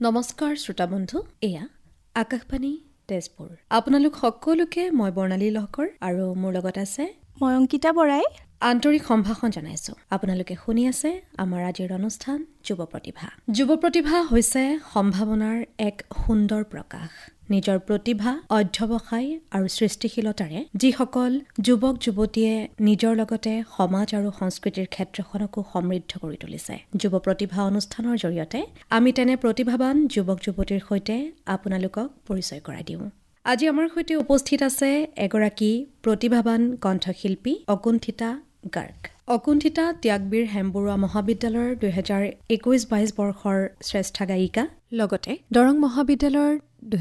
নমস্কাৰ শ্ৰোতা বন্ধু, এয়া আকাশবাণী তেজপুৰ। আপোনালোক সকলোকে মই বৰ্ণালী লহকৰ আৰু মোৰ লগত আছে মই অংকিতা বৰাই। আন্তৰিক সম্ভাষণ জনাইছো। আপোনালোকে শুনি আছে আমাৰ আজিৰ অনুষ্ঠান যুৱ প্ৰতিভা। যুৱ প্ৰতিভা হৈছে সম্ভাৱনাৰ এক সুন্দৰ প্ৰকাশ। নিজৰ প্ৰতিভা, অধ্যৱসায় আৰু সৃষ্টিশীলতাৰে যিসকল যুৱক যুৱতীয়ে নিজৰ লগতে সমাজ আৰু সংস্কৃতিৰ ক্ষেত্ৰখনকো সমৃদ্ধ কৰি তুলিছে। যুৱ প্ৰতিভা অনুষ্ঠানৰ জৰিয়তে আমি তেনে প্ৰতিভাৱান যুৱক যুৱতীৰ সৈতে আপোনালোকক পৰিচয় কৰাই দিওঁ। আজি আমাৰ সৈতে উপস্থিত আছে এগৰাকী প্ৰতিভাৱান কণ্ঠশিল্পী অকুণ্ঠিতা গাৰ্গ। অকুণ্ঠিতা ত্যাগবীৰ হেমবৰুৱা মহাবিদ্যালয়ৰ 2021-22 বৰ্ষৰ শ্ৰেষ্ঠ গায়িকা, লগতে দৰং মহাবিদ্যালয়ৰ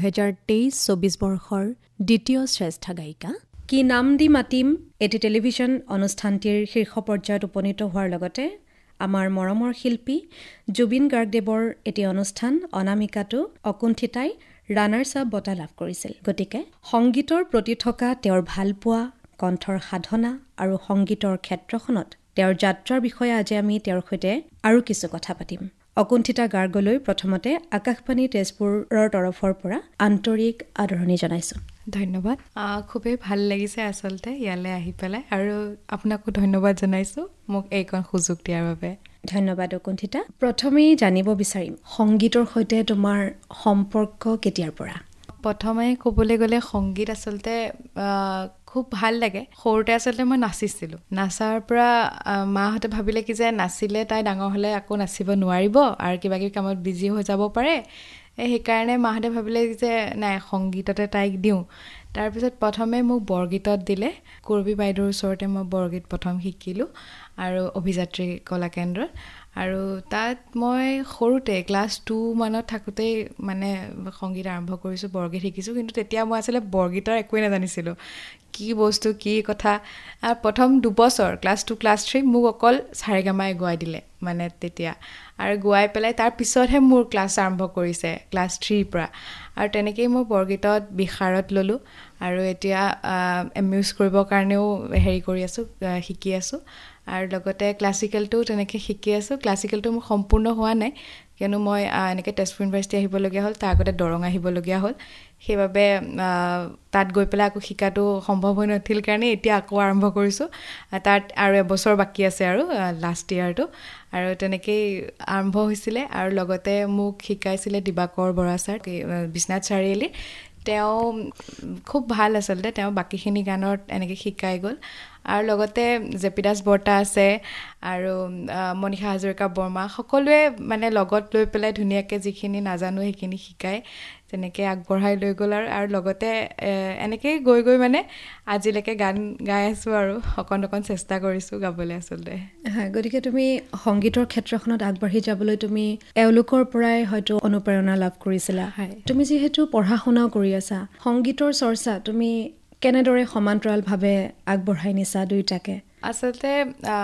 2023-24 বৰ্ষৰ দ্বিতীয় শ্ৰেষ্ঠ গায়িকা। কি নাম দি মাতিম এটি টেলিভিছন অনুষ্ঠানটিৰ শীৰ্ষ পৰ্যায়ত উপনীত হোৱাৰ লগতে আমাৰ মৰমৰ শিল্পী জুবিন গাৰ্গদেৱৰ এটি অনুষ্ঠান অনামিকাতো অকুণ্ঠিতাই ৰানাৰ্ছ আপ বঁটা লাভ কৰিছিল। গতিকে সংগীতৰ প্ৰতি থকা তেওঁৰ ভালপোৱা, কণ্ঠৰ সাধনা আৰু সংগীতৰ ক্ষেত্ৰখনত তেওঁৰ যাত্ৰাৰ বিষয়ে আজি আমি তেওঁৰ সৈতে আৰু কিছু কথা পাতিম। অকুণ্ঠিতা গাৰ্গলৈ প্ৰথমতে আকাশবাণী তেজপুৰৰ তৰফৰ পৰা আন্তৰিক আদৰণি জনাইছোঁ। ধন্যবাদ। খুবেই ভাল লাগিছে আচলতে ইয়ালৈ আহি পেলাই, আৰু আপোনাকো ধন্যবাদ জনাইছোঁ মোক এইকণ সুযোগ দিয়াৰ বাবে। ধন্যবাদ অকুণ্ঠিতা। প্ৰথমেই জানিব বিচাৰিম সংগীতৰ সৈতে তোমাৰ সম্পৰ্ক কেতিয়াৰ পৰা? প্ৰথমে ক'বলৈ গ'লে সংগীত আচলতে খুব ভাল লাগে। সৰুতে আচলতে মই নাচিছিলোঁ। নাচাৰ পৰা মাহঁতে ভাবিলে কি যে নাচিলে তাই ডাঙৰ হ'লে আকৌ নাচিব নোৱাৰিব আৰু কিবা কিবি কামত বিজি হৈ যাব পাৰে। সেইকাৰণে মাহঁতে ভাবিলে যে নাই, সংগীততে তাইক দিওঁ। তাৰপিছত প্ৰথমে মোক বৰগীতত দিলে। কুৰবী বাইদেউৰ ওচৰতে মই বৰগীত প্ৰথম শিকিলোঁ আৰু অভিযাত্ৰী কলা কেন্দ্ৰত। আৰু তাত মই সৰুতে ক্লাছ 2 মানত থাকোঁতেই মানে সংগীত আৰম্ভ কৰিছোঁ, বৰগীত শিকিছোঁ। কিন্তু তেতিয়া মই আচলতে বৰগীতৰ একোৱেই নাজানিছিলোঁ, কি বস্তু কি কথা। আৰু প্ৰথম 2 বছৰ ক্লাছ 2 ক্লাছ 3 মোক অকল সাৰেগামাই গোৱাই দিলে মানে তেতিয়া, আৰু গোৱাই পেলাই তাৰ পিছতহে মোৰ ক্লাছ আৰম্ভ কৰিছে ক্লাছ 3ৰ পৰা। আৰু তেনেকেই মই বৰগীতত বিশাৰদ ল'লোঁ আৰু এতিয়া এমিউজ কৰিবৰ কাৰণেও কৰি আছোঁ, শিকি আছোঁ। আৰু লগতে ক্লাছিকেলটোও তেনেকৈ শিকি আছোঁ। ক্লাছিকেলটো মোৰ সম্পূৰ্ণ হোৱা নাই, কিয়নো মই এনেকৈ তেজপুৰ ইউনিভাৰ্চিটি আহিবলগীয়া হ'ল, তাৰ আগতে দৰং আহিবলগীয়া হ'ল। সেইবাবে তাত গৈ পেলাই আকৌ শিকাটো সম্ভৱ হৈ নাছিল কাৰণে এতিয়া আকৌ আৰম্ভ কৰিছোঁ। তাত আৰু এবছৰ বাকী আছে আৰু লাষ্ট ইয়েৰটো। আৰু তেনেকেই আৰম্ভ হৈছিলে। আৰু লগতে মোক শিকাইছিলে দিবাকৰ বৰা ছাৰ, বিশ্বনাথ চাৰিআলিৰ। তেওঁ খুব ভাল আচলতে, তেওঁ বাকীখিনি গানত এনেকৈ শিকাই গ'ল। আৰু লগতে জেপি দাস বৰ্তা আছে আৰু মণিষা হাজৰিকা বৰ্মা, সকলোৱে মানে লগত লৈ পেলাই ধুনীয়াকৈ যিখিনি নাজানো সেইখিনি শিকাই তেনেকৈ আগবঢ়াই লৈ গ'ল। আৰু লগতে এনেকেই গৈ গৈ মানে আজিলৈকে গান গাই আছোঁ আৰু অকণ চেষ্টা কৰিছোঁ গাবলৈ আচলতে। হয়, গতিকে তুমি সংগীতৰ ক্ষেত্ৰখনত আগবাঢ়ি যাবলৈ তুমি এওঁলোকৰ পৰাই হয়তো অনুপ্ৰেৰণা লাভ কৰিছিলা। হয়। তুমি যিহেতু পঢ়া শুনাও কৰি আছা, সংগীতৰ চৰ্চা তুমি কেনেদৰে সমান্তৰালভাৱে আগবঢ়াই নিছা দুয়োটাকে? আচলতে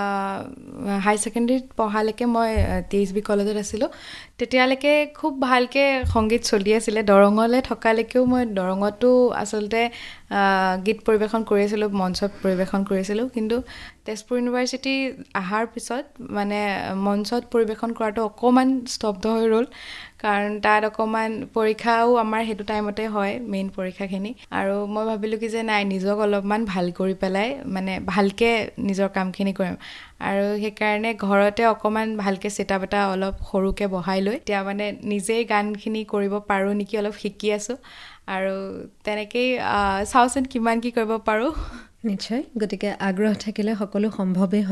হাই ছেকেণ্ডেৰীত পঢ়ালৈকে মই THB কলেজত আছিলোঁ। তেতিয়ালৈকে খুব ভালকৈ সংগীত চলি আছিলে। দৰঙলৈ থকালৈকেও মই দৰঙতো আচলতে গীত পৰিৱেশন কৰিছিলোঁ, মঞ্চত পৰিৱেশন কৰিছিলোঁ। কিন্তু তেজপুৰ ইউনিভাৰ্চিটি অহাৰ পিছত মানে মঞ্চত পৰিৱেশন কৰাটো অকণমান স্তব্ধ হৈ ৰ'ল, কাৰণ তাত অকণমান পৰীক্ষাও আমাৰ সেইটো টাইমতে হয়, মেইন পৰীক্ষাখিনি। আৰু মই ভাবিলোঁ কি যে নাই, নিজক অলপমান ভাল কৰি পেলাই মানে ভালকৈ নিজৰ কামখিনি কৰিম। আৰু সেইকাৰণে ঘৰতে অকণমান ভালকৈ ছেটআপ এটা অলপ সৰুকৈ বহাই লৈ এতিয়া মানে নিজেই গানখিনি কৰিব পাৰোঁ নেকি, অলপ শিকি আছোঁ। আৰু তেনেকেই চাওঁচোন কিমান কি কৰিব পাৰোঁ। নিশ্চয়, গতিকে আগ্ৰহ থাকিলে সকলো সম্ভৱেই হয়।